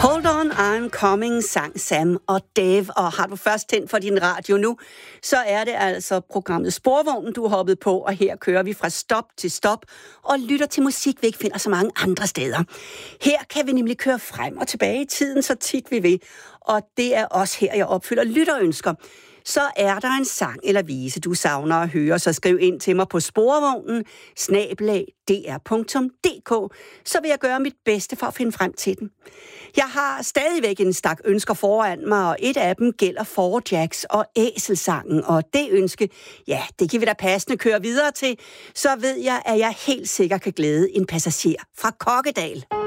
Hold on, I'm coming, sang Sam og Dave. Og har du først tændt for din radio nu, så er det altså programmet Sporvognen, du har hoppet på. Og her kører vi fra stop til stop og lytter til musik, vi ikke finder så mange andre steder. Her kan vi nemlig køre frem og tilbage i tiden, så tit vi vil. Og det er også her, jeg opfylder lytterønsker. Så er der en sang eller vise, du savner at høre, så skriv ind til mig på sporvognen @dr.dk, så vil jeg gøre mit bedste for at finde frem til den. Jeg har stadigvæk en stak ønsker foran mig, og et af dem gælder Four Jacks og Æselsangen, og det ønske, ja, det kan vi da passende køre videre til, så ved jeg, at jeg helt sikkert kan glæde en passager fra Kokkedal.